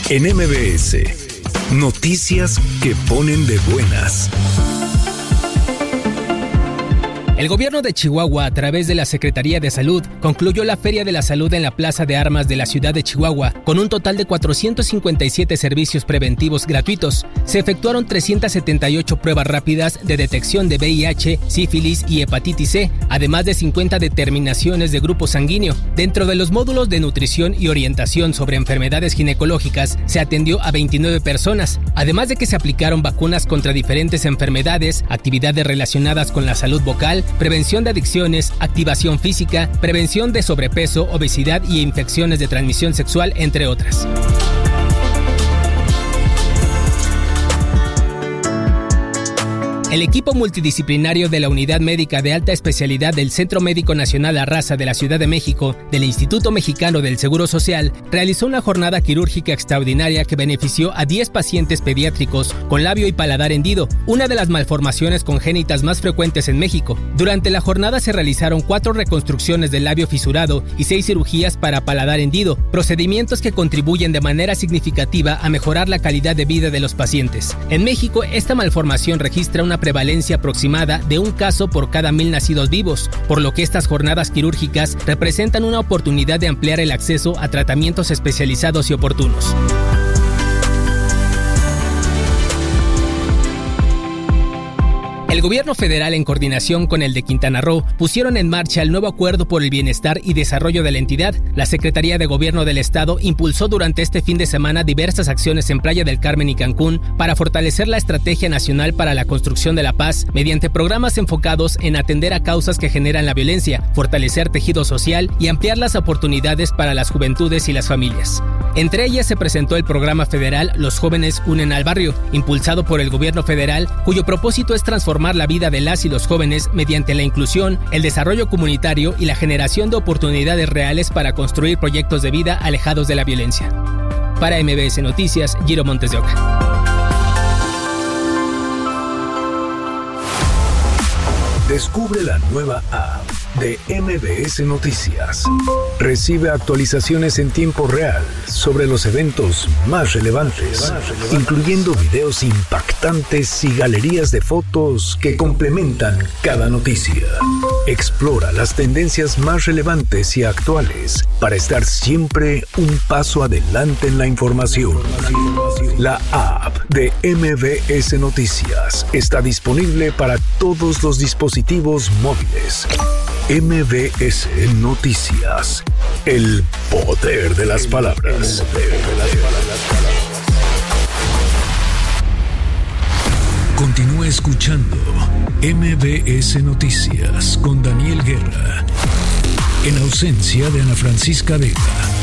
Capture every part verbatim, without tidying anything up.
En M B S, noticias que ponen de buenas. El gobierno de Chihuahua, a través de la Secretaría de Salud, concluyó la Feria de la Salud en la Plaza de Armas de la ciudad de Chihuahua, con un total de cuatrocientos cincuenta y siete servicios preventivos gratuitos. Se efectuaron trescientas setenta y ocho pruebas rápidas de detección de V I H, sífilis y hepatitis C, además de cincuenta determinaciones de grupo sanguíneo. Dentro de los módulos de nutrición y orientación sobre enfermedades ginecológicas, se atendió a veintinueve personas, además de que se aplicaron vacunas contra diferentes enfermedades, actividades relacionadas con la salud vocal, prevención de adicciones, activación física, prevención de sobrepeso, obesidad y infecciones de transmisión sexual, entre otras. El equipo multidisciplinario de la Unidad Médica de Alta Especialidad del Centro Médico Nacional Arrasa de la Ciudad de México, del Instituto Mexicano del Seguro Social, realizó una jornada quirúrgica extraordinaria que benefició a diez pacientes pediátricos con labio y paladar hendido, una de las malformaciones congénitas más frecuentes en México. Durante la jornada se realizaron cuatro reconstrucciones del labio fisurado y seis cirugías para paladar hendido, procedimientos que contribuyen de manera significativa a mejorar la calidad de vida de los pacientes. En México, esta malformación registra una prevalencia aproximada de un caso por cada mil nacidos vivos, por lo que estas jornadas quirúrgicas representan una oportunidad de ampliar el acceso a tratamientos especializados y oportunos. El gobierno federal, en coordinación con el de Quintana Roo, pusieron en marcha el nuevo Acuerdo por el Bienestar y Desarrollo de la entidad. La Secretaría de Gobierno del Estado impulsó durante este fin de semana diversas acciones en Playa del Carmen y Cancún para fortalecer la Estrategia Nacional para la Construcción de la Paz mediante programas enfocados en atender a causas que generan la violencia, fortalecer tejido social y ampliar las oportunidades para las juventudes y las familias. Entre ellas se presentó el programa federal Los Jóvenes Unen al Barrio, impulsado por el gobierno federal, cuyo propósito es transformar la vida de las y los jóvenes mediante la inclusión, el desarrollo comunitario y la generación de oportunidades reales para construir proyectos de vida alejados de la violencia. Para M B S Noticias, Giro Montes de Oca. Descubre la nueva app de M B S Noticias. Recibe actualizaciones en tiempo real sobre los eventos más relevantes, incluyendo videos impactantes y galerías de fotos que complementan cada noticia. Explora las tendencias más relevantes y actuales para estar siempre un paso adelante en la información. La app de M B S Noticias está disponible para todos los dispositivos móviles. M B S Noticias. El poder de las palabras. Continúa escuchando M B S Noticias con Daniel Guerra, en ausencia de Ana Francisca Vega.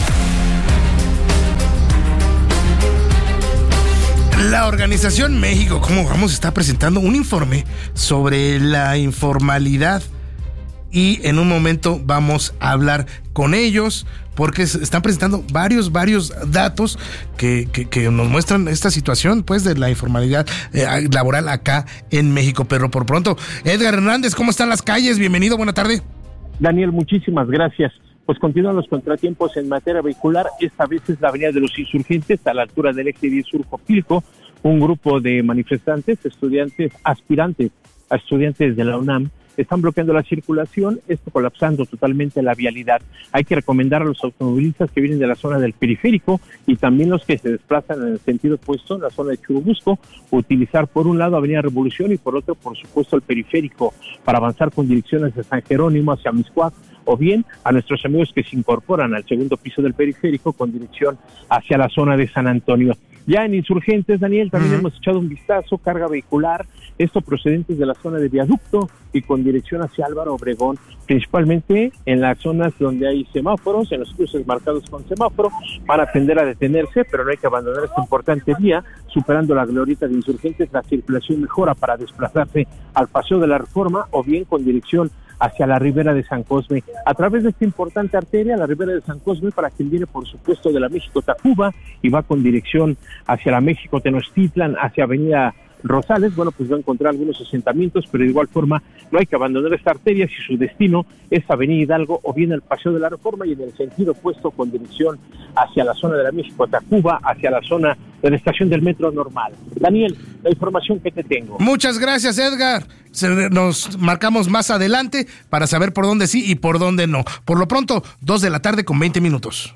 La Organización México, ¿cómo vamos? Está presentando un informe sobre la informalidad y en un momento vamos a hablar con ellos porque están presentando varios, varios datos que, que, que nos muestran esta situación pues de la informalidad eh, laboral acá en México. Pero por pronto, Edgar Hernández, ¿cómo están las calles? Bienvenido, buena tarde. Daniel, muchísimas gracias. Pues continúan los contratiempos en materia vehicular. Esta vez es la avenida de los Insurgentes, a la altura del eje diez Sur Jopilco. Un grupo de manifestantes, estudiantes, aspirantes a estudiantes de la UNAM, están bloqueando la circulación, esto colapsando totalmente la vialidad. Hay que recomendar a los automovilistas que vienen de la zona del periférico y también los que se desplazan en el sentido opuesto, en la zona de Churubusco, utilizar por un lado Avenida Revolución y por otro, por supuesto, el periférico para avanzar con direcciones de San Jerónimo hacia Mixcoac, o bien a nuestros amigos que se incorporan al segundo piso del periférico con dirección hacia la zona de San Antonio. Ya en Insurgentes, Daniel, también uh-huh. hemos echado un vistazo, carga vehicular, esto procedentes de la zona de Viaducto y con dirección hacia Álvaro Obregón, principalmente en las zonas donde hay semáforos, en los cruces marcados con semáforo, van a tender a detenerse, pero no hay que abandonar esta importante vía. Superando la glorieta de Insurgentes, la circulación mejora para desplazarse al Paseo de la Reforma o bien con dirección hacia la Ribera de San Cosme. A través de esta importante arteria, la Ribera de San Cosme, para quien viene, por supuesto, de la México-Tacuba y va con dirección hacia la México-Tenochtitlan, hacia Avenida Rosales, bueno, pues va a encontrar algunos asentamientos, pero de igual forma no hay que abandonar esta arteria si su destino es Avenida Hidalgo o bien el Paseo de la Reforma y en el sentido opuesto con dirección hacia la zona de la México-Tacuba, hacia la zona de la estación del metro normal. Daniel, la información que te tengo. Muchas gracias, Edgar. Nos marcamos más adelante para saber por dónde sí y por dónde no. Por lo pronto, dos de la tarde con veinte minutos.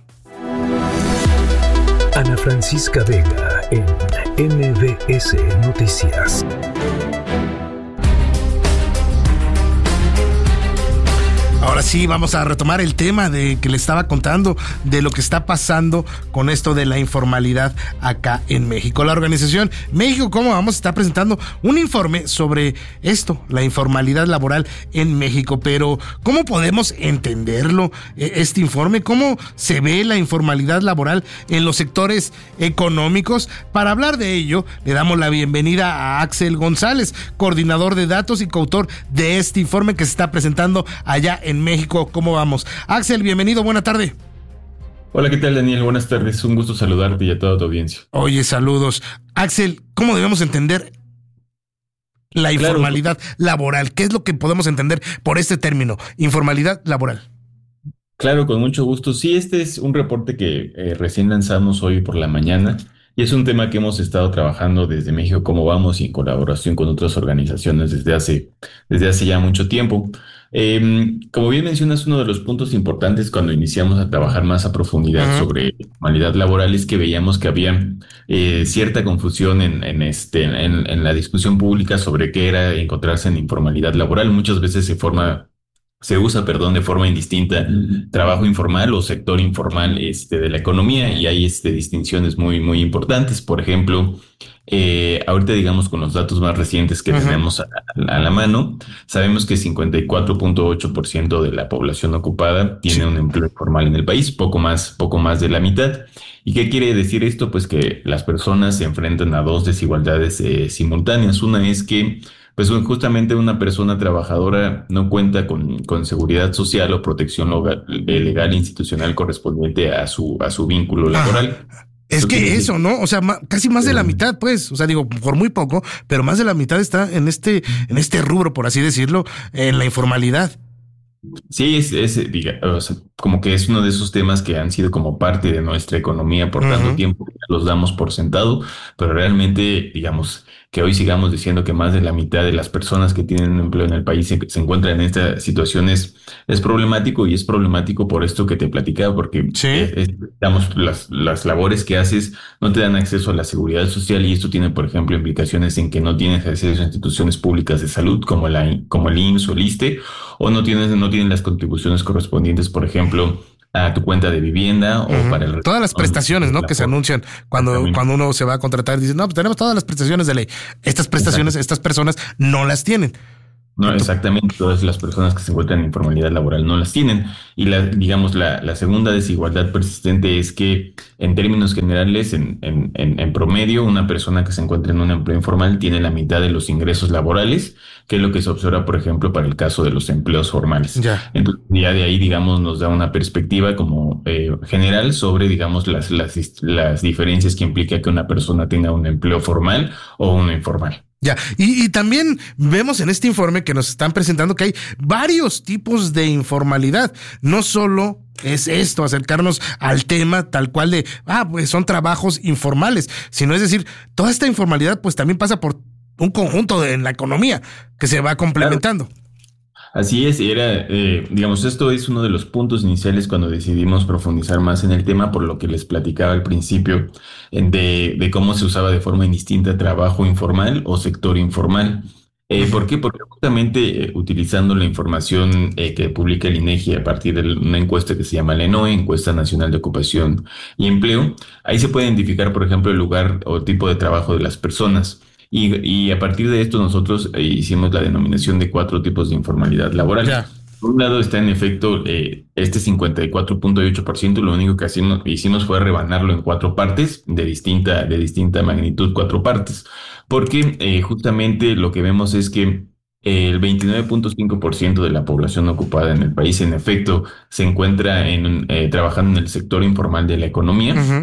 Ana Francisca Vega en M B S Noticias. Ahora sí, vamos a retomar el tema de que le estaba contando de lo que está pasando con esto de la informalidad acá en México. La organización México Cómo Vamos está presentando un informe sobre esto, la informalidad laboral en México. Pero, ¿cómo podemos entenderlo, este informe? ¿Cómo se ve la informalidad laboral en los sectores económicos? Para hablar de ello, le damos la bienvenida a Axel González, coordinador de datos y coautor de este informe que se está presentando allá en en México. ¿Cómo vamos? Axel, bienvenido, buena tarde. Hola, ¿qué tal, Daniel? Buenas tardes, un gusto saludarte y a toda tu audiencia. Oye, saludos. Axel, ¿cómo debemos entender la informalidad claro. laboral? ¿Qué es lo que podemos entender por este término, informalidad laboral? Claro, con mucho gusto. Sí, este es un reporte que eh, recién lanzamos hoy por la mañana y es un tema que hemos estado trabajando desde México Cómo Vamos y en colaboración con otras organizaciones desde hace, desde hace ya mucho tiempo. Eh, como bien mencionas, uno de los puntos importantes cuando iniciamos a trabajar más a profundidad uh-huh. sobre informalidad laboral es que veíamos que había eh, cierta confusión en, en, este, en, en la discusión pública sobre qué era encontrarse en informalidad laboral. Muchas veces se forma Se usa, perdón, de forma indistinta trabajo informal o sector informal este, de la economía y hay este, distinciones muy, muy importantes. Por ejemplo, eh, ahorita digamos con los datos más recientes que uh-huh. tenemos a, a la mano, sabemos que cincuenta y cuatro punto ocho por ciento de la población ocupada tiene sí. un empleo informal en el país, poco más, poco más de la mitad. ¿Y qué quiere decir esto? Pues que las personas se enfrentan a dos desigualdades eh, simultáneas. Una es que pues justamente una persona trabajadora no cuenta con, con seguridad social o protección legal, legal institucional correspondiente a su, a su vínculo laboral. Ajá. Es que eso, ¿no? O sea, casi más de la mitad, pues, o sea, digo, por muy poco, pero más de la mitad está en este, en este rubro, por así decirlo, en la informalidad. Sí, es, es diga, o sea, como que es uno de esos temas que han sido como parte de nuestra economía por tanto uh-huh. tiempo que los damos por sentado, pero realmente, digamos, que hoy sigamos diciendo que más de la mitad de las personas que tienen un empleo en el país se, se encuentran en esta situación es, es problemático y es problemático por esto que te platicaba, porque sí. es, es, digamos, las, las labores que haces no te dan acceso a la seguridad social y esto tiene, por ejemplo, implicaciones en que no tienes acceso a instituciones públicas de salud como, la, como el I M S S o el ISSSTE o no tienes, no tienen las contribuciones correspondientes, por ejemplo, a tu cuenta de vivienda o uh-huh. para el... Todas las prestaciones, ¿no? Que se anuncian cuando, cuando uno se va a contratar. Dicen, no, pues tenemos todas las prestaciones de ley. Estas prestaciones, Exacto. estas personas no las tienen. No, exactamente. Todas las personas que se encuentran en informalidad laboral no las tienen. Y la, digamos, la, la segunda desigualdad persistente es que en términos generales, en, en, en, en promedio, una persona que se encuentra en un empleo informal tiene la mitad de los ingresos laborales, que es lo que se observa, por ejemplo, para el caso de los empleos formales. Ya. Entonces, ya de ahí, digamos, nos da una perspectiva como eh, general sobre, digamos, las, las, las diferencias que implica que una persona tenga un empleo formal o uno informal. Ya, y, y también vemos en este informe que nos están presentando que hay varios tipos de informalidad. No solo es esto, acercarnos al tema tal cual de, ah, pues son trabajos informales, sino es decir, toda esta informalidad pues también pasa por un conjunto de, en la economía que se va complementando. Claro. Así es, era, eh, digamos, esto es uno de los puntos iniciales cuando decidimos profundizar más en el tema, por lo que les platicaba al principio de, de cómo se usaba de forma indistinta trabajo informal o sector informal. Eh, ¿Por qué? Porque justamente eh, utilizando la información eh, que publica el INEGI a partir de una encuesta que se llama la ENOE, Encuesta Nacional de Ocupación y Empleo, ahí se puede identificar, por ejemplo, el lugar o tipo de trabajo de las personas. Y, y a partir de esto nosotros eh, hicimos la denominación de cuatro tipos de informalidad laboral. Ya. Por un lado está en efecto eh, este cincuenta y cuatro punto ocho por ciento, lo único que hicimos, hicimos fue rebanarlo en cuatro partes, de distinta, de distinta magnitud, cuatro partes, porque eh, justamente lo que vemos es que el veintinueve punto cinco por ciento de la población ocupada en el país, en efecto, se encuentra en, eh, trabajando en el sector informal de la economía. Uh-huh.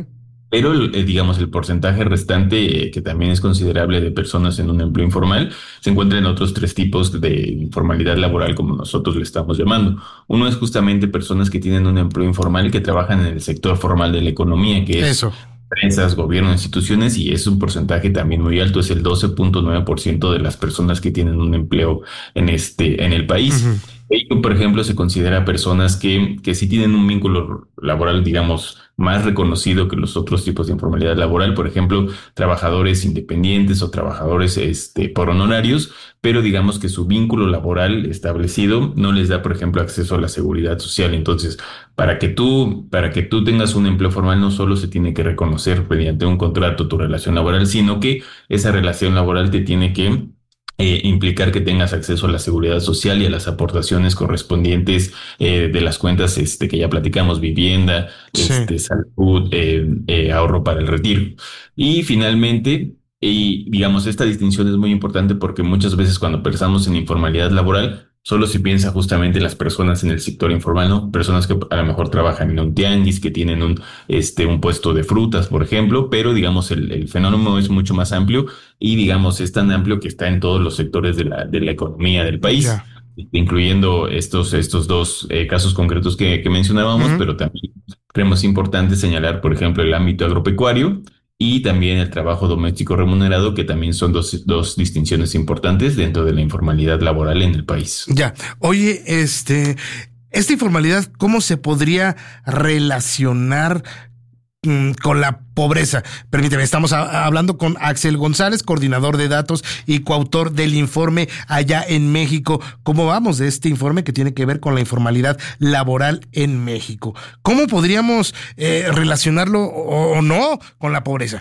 Pero, eh, digamos, el porcentaje restante, eh, que también es considerable de personas en un empleo informal, se encuentra en otros tres tipos de informalidad laboral, como nosotros le estamos llamando. Uno es justamente personas que tienen un empleo informal y que trabajan en el sector formal de la economía, que es Eso. empresas, gobierno, instituciones, y es un porcentaje también muy alto, es el doce punto nueve por ciento de las personas que tienen un empleo en este, en el país. Ujú. Ello, por ejemplo, se considera personas que, que sí tienen un vínculo laboral, digamos, más reconocido que los otros tipos de informalidad laboral, por ejemplo, trabajadores independientes o trabajadores este, por honorarios, pero digamos que su vínculo laboral establecido no les da, por ejemplo, acceso a la seguridad social. Entonces, para que tú, para que tú tengas un empleo formal, no solo se tiene que reconocer mediante un contrato tu relación laboral, sino que esa relación laboral te tiene que eh, implicar que tengas acceso a la seguridad social y a las aportaciones correspondientes eh, de las cuentas este, que ya platicamos, vivienda, Sí. este, salud, eh, eh, ahorro para el retiro. Y finalmente, y digamos, esta distinción es muy importante porque muchas veces cuando pensamos en informalidad laboral, solo se piensa justamente en las personas en el sector informal, ¿no? Personas que a lo mejor trabajan en un tianguis, que tienen un, este, un puesto de frutas, por ejemplo, pero digamos, el, el fenómeno es mucho más amplio y digamos, es tan amplio que está en todos los sectores de la, de la economía del país, Ya. incluyendo estos, estos dos eh, casos concretos que, que mencionábamos, Ujú. pero también creemos importante señalar, por ejemplo, el ámbito agropecuario y también el trabajo doméstico remunerado, que también son dos, dos distinciones importantes dentro de la informalidad laboral en el país. Ya. Oye, este, esta informalidad, ¿cómo se podría relacionar mm, con la pobreza? Permíteme, estamos a- hablando con Axel González, coordinador de datos y coautor del informe allá en México. ¿Cómo vamos de este informe que tiene que ver con la informalidad laboral en México? ¿Cómo podríamos eh, relacionarlo o, o no con la pobreza?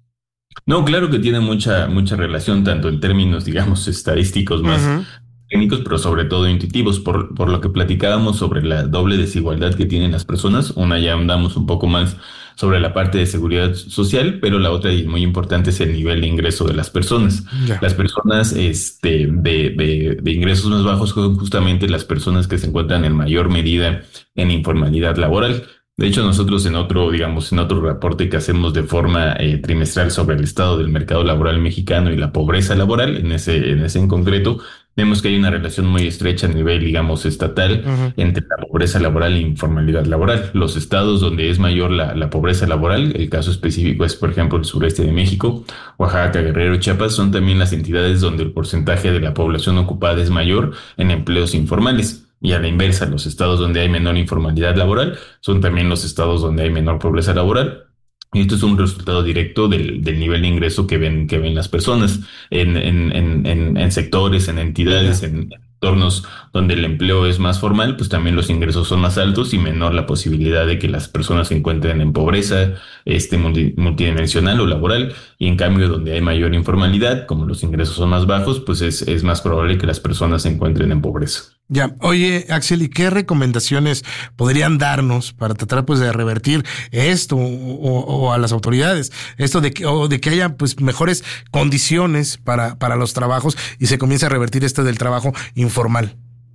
No, claro que tiene mucha, mucha relación, tanto en términos, digamos, estadísticos más Ujú. técnicos, pero sobre todo intuitivos, por, por lo que platicábamos sobre la doble desigualdad que tienen las personas. Una ya andamos un poco más sobre la parte de seguridad social, pero la otra y muy importante es el nivel de ingreso de las personas. Ya. Las personas este, de, de, de ingresos más bajos son justamente las personas que se encuentran en mayor medida en informalidad laboral. De hecho, nosotros en otro, digamos, en otro reporte que hacemos de forma eh, trimestral sobre el estado del mercado laboral mexicano y la pobreza laboral, en ese, en ese en concreto, vemos que hay una relación muy estrecha a nivel, digamos, estatal Ujú. entre la pobreza laboral e informalidad laboral. Los estados donde es mayor la, la pobreza laboral, el caso específico es, por ejemplo, el sureste de México, Oaxaca, Guerrero, Chiapas, son también las entidades donde el porcentaje de la población ocupada es mayor en empleos informales. Y a la inversa, los estados donde hay menor informalidad laboral son también los estados donde hay menor pobreza laboral. Y esto es un resultado directo del, del nivel de ingreso que ven, que ven las personas en, en, en, en, en sectores, en entidades, Ya. en entornos donde el empleo es más formal, pues también los ingresos son más altos y menor la posibilidad de que las personas se encuentren en pobreza este, multi- multidimensional o laboral. Y en cambio, donde hay mayor informalidad, como los ingresos son más bajos, pues es, es más probable que las personas se encuentren en pobreza. Ya, oye, Axel, ¿y qué recomendaciones podrían darnos para tratar pues de revertir esto o, o a las autoridades? Esto de que, o de que haya pues mejores condiciones para, para los trabajos y se comience a revertir esto del trabajo informal.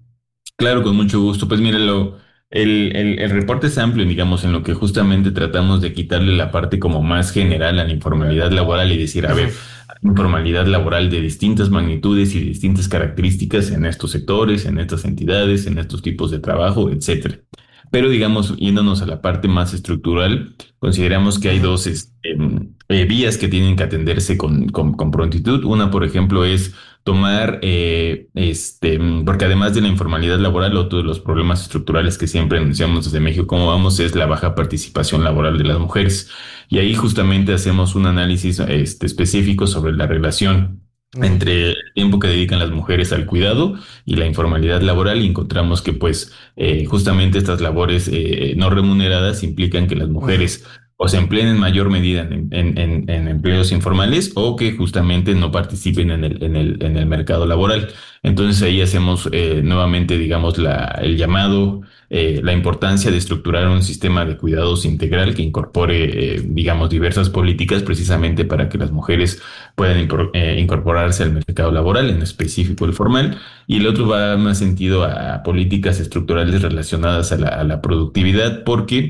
Claro, con mucho gusto. Pues mire, lo, el, el, el reporte es amplio, digamos, en lo que justamente tratamos de quitarle la parte como más general a la informalidad laboral y decir, a Ujú. ver, hay informalidad laboral de distintas magnitudes y distintas características en estos sectores, en estas entidades, en estos tipos de trabajo, etcétera. Pero digamos, yéndonos a la parte más estructural, consideramos que hay Ujú. dos este, eh, vías que tienen que atenderse con, con, con prontitud. Una, por ejemplo, es tomar, eh, este, porque además de la informalidad laboral, otro de los problemas estructurales que siempre anunciamos desde México, como vamos, es la baja participación laboral de las mujeres. Y ahí justamente hacemos un análisis este, específico sobre la relación Ujú. entre el tiempo que dedican las mujeres al cuidado y la informalidad laboral y encontramos que pues eh, justamente estas labores eh, no remuneradas implican que las Ujú. mujeres o se empleen en mayor medida en, en, en, en empleos informales o que justamente no participen en el, en el, en el mercado laboral. Entonces ahí hacemos eh, nuevamente, digamos, la, el llamado, eh, la importancia de estructurar un sistema de cuidados integral que incorpore, eh, digamos, diversas políticas precisamente para que las mujeres puedan impor- eh, incorporarse al mercado laboral, en específico el formal. Y el otro va más sentido a políticas estructurales relacionadas a la, a la productividad, porque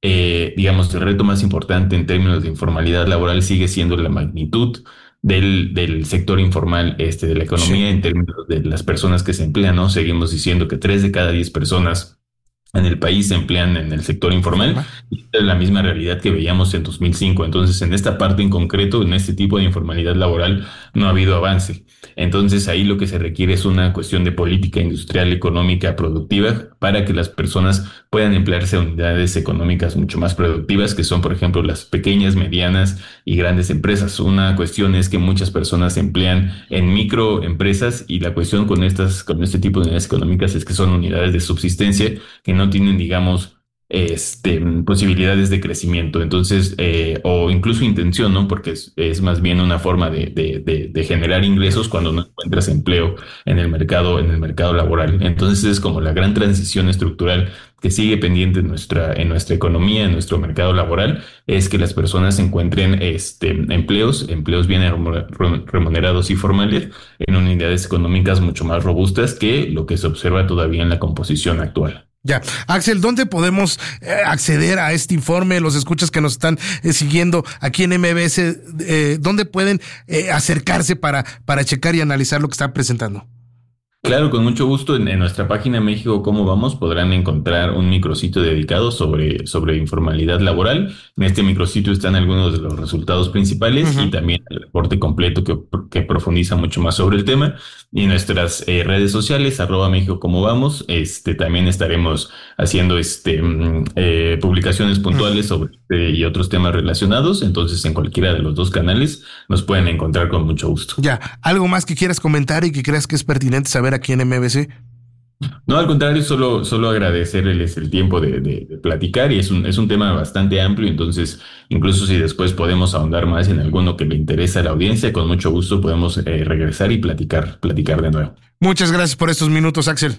eh, digamos, el reto más importante en términos de informalidad laboral sigue siendo la magnitud del, del sector informal, este, de la economía, Sí. en términos de las personas que se emplean, ¿no? Seguimos diciendo que tres de cada diez personas en el país se emplean en el sector informal, Informal. y es la misma realidad que veíamos en dos mil cinco. Entonces, en esta parte en concreto, en este tipo de informalidad laboral, no ha habido avance. Entonces, ahí lo que se requiere es una cuestión de política industrial, económica, productiva, para que las personas puedan emplearse en unidades económicas mucho más productivas, que son, por ejemplo, las pequeñas, medianas y grandes empresas. Una cuestión es que muchas personas se emplean en microempresas, y la cuestión con estas, con este tipo de unidades económicas es que son unidades de subsistencia que no tienen, digamos, este, posibilidades de crecimiento. Entonces, eh, o incluso intención, ¿no? Porque es, es más bien una forma de, de, de, de generar ingresos cuando no encuentras empleo en el mercado, en el mercado laboral. Entonces, es como la gran transición estructural que sigue pendiente en nuestra, en nuestra economía, en nuestro mercado laboral, es que las personas encuentren este, empleos, empleos bien remunerados y formales, en unidades económicas mucho más robustas que lo que se observa todavía en la composición actual. Ya. Axel, ¿dónde podemos eh, acceder a este informe? Los escuchas que nos están eh, siguiendo aquí en M B S, eh, ¿dónde pueden eh, acercarse para, para checar y analizar lo que está presentando? Claro, con mucho gusto. En, en nuestra página México Cómo Vamos podrán encontrar un micrositio dedicado sobre, sobre informalidad laboral. En este micrositio están algunos de los resultados principales Uh-huh. y también el reporte completo que, que profundiza mucho más sobre el tema. Y en nuestras eh, redes sociales, arroba México Cómo Vamos, este, también estaremos haciendo este, mm, eh, publicaciones puntuales Uh-huh. sobre este y otros temas relacionados. Entonces, en cualquiera de los dos canales nos pueden encontrar con mucho gusto. Ya. ¿Algo más que quieras comentar y que creas que es pertinente saber aquí en M B C? No, al contrario, solo, solo agradecerles el tiempo de, de, de platicar, y es un, es un tema bastante amplio. Entonces, incluso si después podemos ahondar más en alguno que le interesa a la audiencia, con mucho gusto podemos eh, regresar y platicar, platicar de nuevo. Muchas gracias por estos minutos, Axel.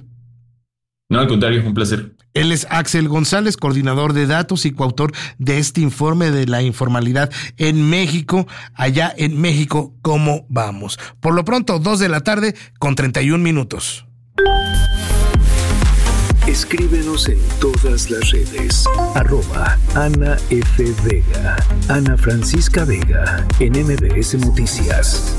No, al contrario, fue un placer. Él es Axel González, coordinador de datos y coautor de este informe de la informalidad en México. Allá en México, ¿cómo vamos? Por lo pronto, dos de la tarde con treinta y un minutos. Escríbenos en todas las redes. Arroba Ana F. Vega. Ana Francisca Vega. En M B S Noticias.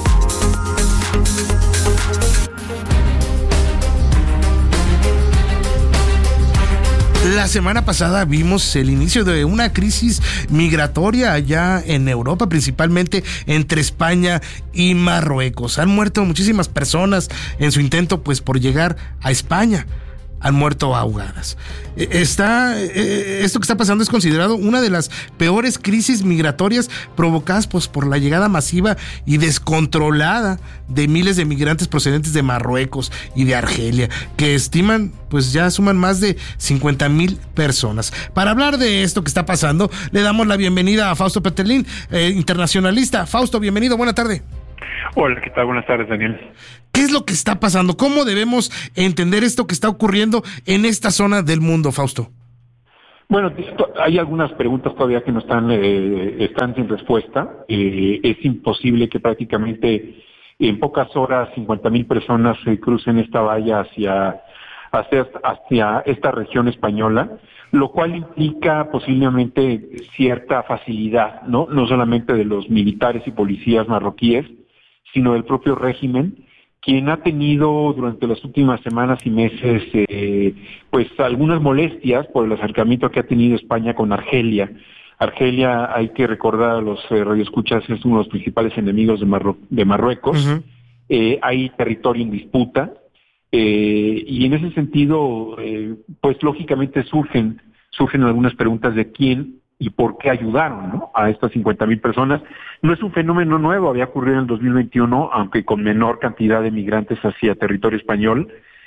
La semana pasada vimos el inicio de una crisis migratoria allá en Europa, principalmente entre España y Marruecos. Han muerto muchísimas personas en su intento, pues, por llegar a España. Han muerto ahogadas. Está, esto que está pasando es considerado una de las peores crisis migratorias provocadas, pues, por la llegada masiva y descontrolada de miles de migrantes procedentes de Marruecos y de Argelia, que estiman, pues ya suman más de cincuenta mil personas. Para hablar de esto que está pasando, le damos la bienvenida a Fausto Peterlín, eh, internacionalista. Fausto, bienvenido, buena tarde. Hola, ¿qué tal? Buenas tardes, Daniel. ¿Qué es lo que está pasando? ¿Cómo debemos entender esto que está ocurriendo en esta zona del mundo, Fausto? Bueno, hay algunas preguntas todavía que no están eh, están sin respuesta. Eh, es imposible que prácticamente en pocas horas cincuenta mil personas se crucen esta valla hacia, hacia, hacia esta región española, lo cual implica posiblemente cierta facilidad, ¿no? No solamente de los militares y policías marroquíes, sino del propio régimen, quien ha tenido durante las últimas semanas y meses eh, pues algunas molestias por el acercamiento que ha tenido España con Argelia. Argelia, hay que recordar a los eh, radioescuchas, es uno de los principales enemigos de, Marru- de Marruecos. Uh-huh. Eh, hay territorio en disputa, eh, y en ese sentido, eh, pues lógicamente surgen, surgen algunas preguntas de quién y por qué ayudaron, ¿no?, a estas cincuenta mil personas. No es un fenómeno nuevo, había ocurrido en el dos mil veintiuno, aunque con menor cantidad de migrantes hacia territorio español,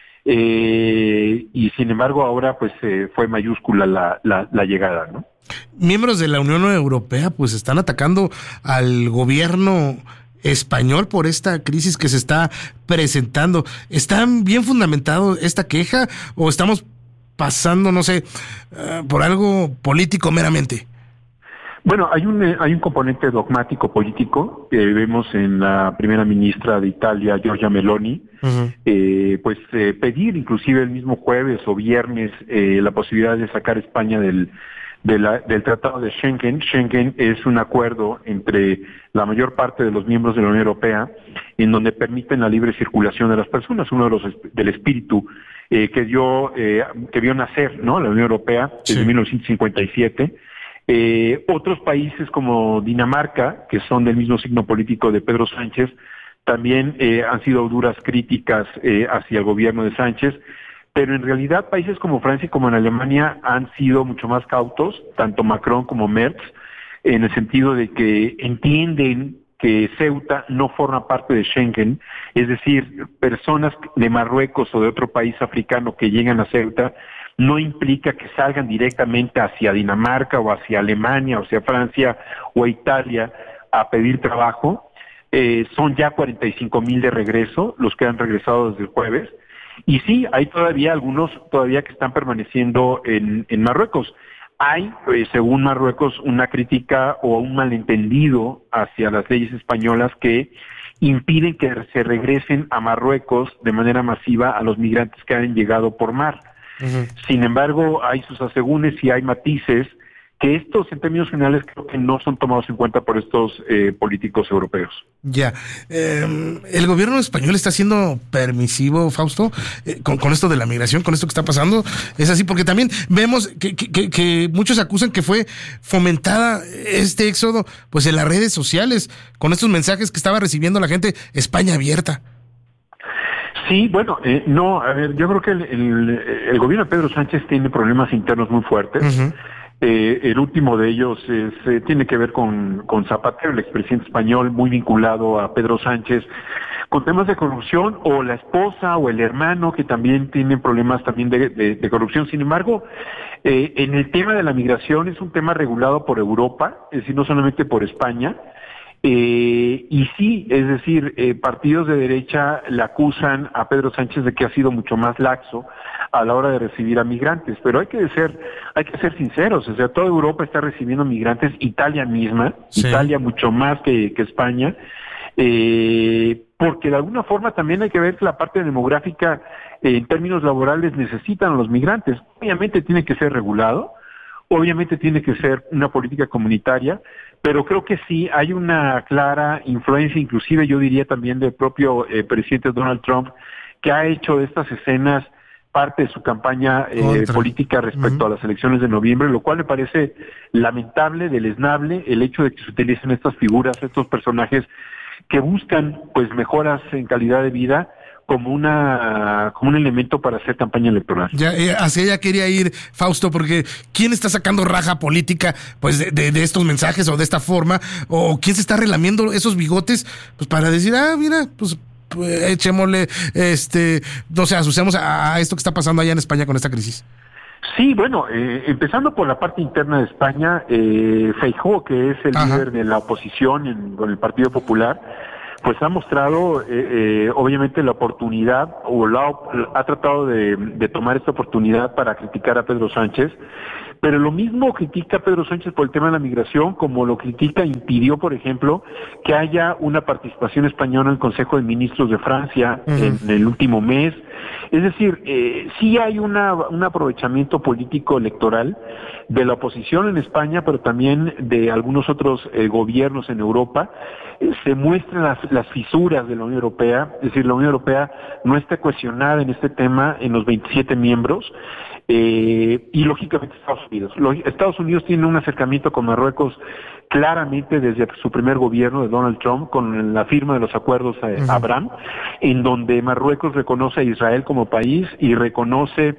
eh, y sin embargo ahora pues eh, fue mayúscula la, la, la llegada, ¿no? Miembros de la Unión Europea pues están atacando al gobierno español por esta crisis que se está presentando. ¿Está bien fundamentado esta queja o estamos pasando, no sé, uh, por algo político meramente? Bueno, hay un hay un componente dogmático político que vemos en la primera ministra de Italia, Giorgia Meloni, uh-huh. eh, pues eh, pedir inclusive el mismo jueves o viernes eh, la posibilidad de sacar a España del de la, del Tratado de Schengen. Schengen es un acuerdo entre la mayor parte de los miembros de la Unión Europea en donde permiten la libre circulación de las personas, uno de los del espíritu eh, que dio eh, que vio nacer, ¿no?, la Unión Europea desde sí. mil novecientos cincuenta y siete. Eh, otros países como Dinamarca, que son del mismo signo político de Pedro Sánchez, también eh, han sido duras críticas eh, hacia el gobierno de Sánchez, pero en realidad países como Francia y como en Alemania han sido mucho más cautos, tanto Macron como Merz, en el sentido de que entienden que Ceuta no forma parte de Schengen, es decir, personas de Marruecos o de otro país africano que llegan a Ceuta no implica que salgan directamente hacia Dinamarca o hacia Alemania o hacia Francia o a Italia a pedir trabajo. Eh, son ya cuarenta y cinco mil de regreso, los que han regresado desde el jueves. Y sí, hay todavía algunos todavía que están permaneciendo en, en Marruecos. Hay, eh, según Marruecos, una crítica o un malentendido hacia las leyes españolas que impiden que se regresen a Marruecos de manera masiva a los migrantes que han llegado por mar. Uh-huh. Sin embargo, hay sus asegúnes y hay matices que estos, en términos finales, creo que no son tomados en cuenta por estos eh, políticos europeos. Ya. Eh, ¿El gobierno español está siendo permisivo, Fausto, eh, con, con esto de la migración, con esto que está pasando? Es así, porque también vemos que, que, que muchos acusan que fue fomentada este éxodo pues en las redes sociales, con estos mensajes que estaba recibiendo la gente, España abierta. Sí, bueno, eh, no, a ver, yo creo que el, el, el gobierno de Pedro Sánchez tiene problemas internos muy fuertes. Uh-huh. Eh, el último de ellos es, eh, tiene que ver con, con Zapatero, el expresidente español, muy vinculado a Pedro Sánchez, con temas de corrupción, o la esposa o el hermano que también tienen problemas también de, de, de corrupción. Sin embargo, eh, en el tema de la migración es un tema regulado por Europa, es decir, no solamente por España. Eh, y sí, es decir, eh, partidos de derecha le acusan a Pedro Sánchez de que ha sido mucho más laxo a la hora de recibir a migrantes, pero hay que ser, hay que ser sinceros, o sea, toda Europa está recibiendo migrantes, Italia misma, sí. Italia mucho más que, que España, eh, porque de alguna forma también hay que ver que la parte demográfica eh, en términos laborales necesitan a los migrantes. Obviamente tiene que ser regulado, obviamente tiene que ser una política comunitaria, pero creo que sí hay una clara influencia, inclusive yo diría también del propio eh, presidente Donald Trump, que ha hecho de estas escenas parte de su campaña eh, política respecto uh-huh. a las elecciones de noviembre, lo cual me parece lamentable, deleznable, el hecho de que se utilicen estas figuras, estos personajes que buscan pues mejoras en calidad de vida, como una como un elemento para hacer campaña electoral. Ya, eh, hacia allá quería ir, Fausto, porque ¿quién está sacando raja política pues de, de, de estos mensajes o de esta forma? ¿O quién se está relamiendo esos bigotes pues para decir, ah, mira, pues, pues echémosle, este, no sé, asociamos a, a esto que está pasando allá en España con esta crisis? Sí, bueno, eh, empezando por la parte interna de España, eh, Feijóo, que es el Ajá. líder de la oposición en, con el Partido Popular, pues ha mostrado eh, eh, obviamente la oportunidad, o la, ha tratado de, de tomar esta oportunidad para criticar a Pedro Sánchez, pero lo mismo critica a Pedro Sánchez por el tema de la migración, como lo critica, impidió, por ejemplo, que haya una participación española en el Consejo de Ministros de Francia uh-huh. en, en el último mes. Es decir, eh, sí hay una, un aprovechamiento político electoral de la oposición en España, pero también de algunos otros eh, gobiernos en Europa. Eh, se muestran las, las fisuras de la Unión Europea, es decir, la Unión Europea no está cohesionada en este tema en los veintisiete miembros, eh, y lógicamente Estados Unidos. Estados Unidos tiene un acercamiento con Marruecos claramente desde su primer gobierno de Donald Trump, con la firma de los acuerdos eh, uh-huh. Abraham, en donde Marruecos reconoce a Israel como país y reconoce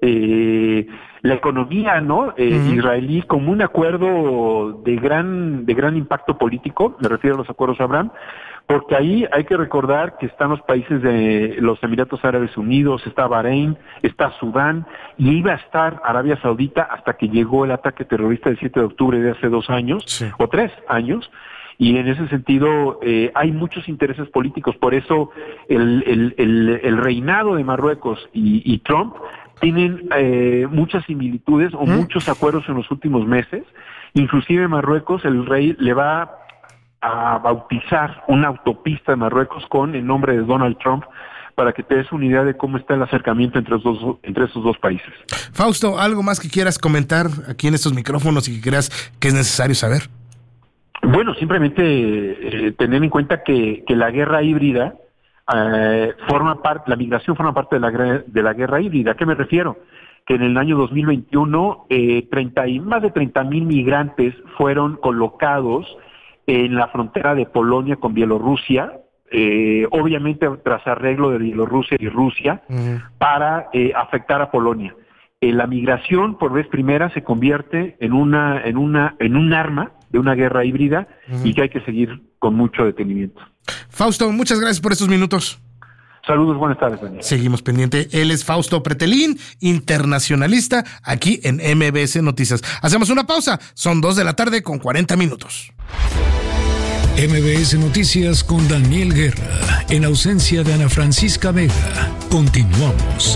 eh, la economía, ¿no? Eh, uh-huh. israelí como un acuerdo de gran de gran impacto político, me refiero a los acuerdos Abraham, porque ahí hay que recordar que están los países de los Emiratos Árabes Unidos, está Bahrein, está Sudán, y iba a estar Arabia Saudita hasta que llegó el ataque terrorista del siete de octubre de hace dos años, sí. o tres años, y en ese sentido eh, hay muchos intereses políticos, por eso el, el, el, el reinado de Marruecos y, y Trump tienen eh, muchas similitudes o ¿Mm? muchos acuerdos en los últimos meses, inclusive Marruecos, el rey le va a bautizar una autopista de Marruecos con el nombre de Donald Trump para que te des una idea de cómo está el acercamiento entre, los dos, entre esos dos países. Fausto, ¿algo más que quieras comentar aquí en estos micrófonos y que creas que es necesario saber? Bueno, simplemente eh, tener en cuenta que, que la guerra híbrida eh, forma parte, la migración forma parte de la, de la guerra híbrida. ¿A qué me refiero? Que en el año dos mil veintiuno eh, treinta y más de treinta mil migrantes fueron colocados en la frontera de Polonia con Bielorrusia, eh, obviamente tras arreglo de Bielorrusia y Rusia, uh-huh. para eh, afectar a Polonia. Eh, la migración por vez primera se convierte en una en una en un arma de una guerra híbrida uh-huh. y que hay que seguir con mucho detenimiento. Fausto, muchas gracias por estos minutos. Saludos, buenas tardes, Daniel. Seguimos pendiente. Él es Fausto Pretelín, internacionalista, aquí en M B S Noticias. Hacemos una pausa. Son dos de la tarde con cuarenta minutos. M B S Noticias con Daniel Guerra, en ausencia de Ana Francisca Vega. Continuamos.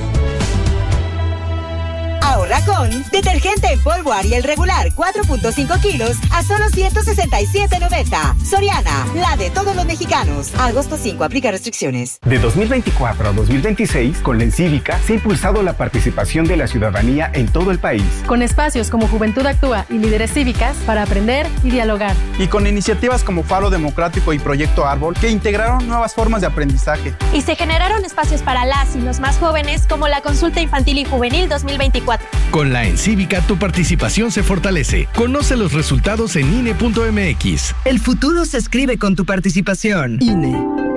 Ahorra con detergente en polvo Ariel regular cuatro punto cinco kilos a solo ciento sesenta y siete noventa. Soriana, la de todos los mexicanos. Agosto cinco, aplica restricciones. De dos mil veinticuatro a dos mil veintiséis, con la Encívica se ha impulsado la participación de la ciudadanía en todo el país. Con espacios como Juventud Actúa y Líderes Cívicas para aprender y dialogar. Y con iniciativas como Faro Democrático y Proyecto Árbol que integraron nuevas formas de aprendizaje. Y se generaron espacios para las y los más jóvenes como la Consulta Infantil y Juvenil dos mil veinticuatro. Con la Encívica tu participación se fortalece. Conoce los resultados en I N E punto M X. El futuro se escribe con tu participación. I N E.